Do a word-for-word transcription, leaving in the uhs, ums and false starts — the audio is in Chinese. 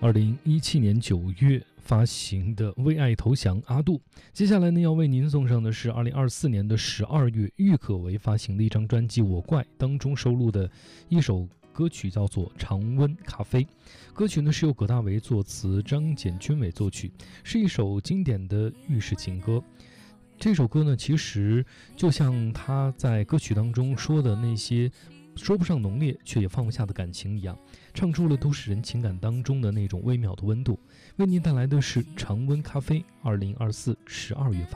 二零一七年九月发行的《为爱投降》阿杜。接下来呢，要为您送上的是二零二四年的十二月郁可唯发行的一张专辑《我怪》当中收录的一首歌曲，叫做《常温咖啡》。歌曲呢是由葛大为作词，张简君伟作曲，是一首经典的浴室情歌。这首歌呢，其实就像他在歌曲当中说的那些说不上浓烈却也放不下的感情一样，唱出了都市人情感当中的那种微妙的温度。为您带来的是常温咖啡二零二四十二月发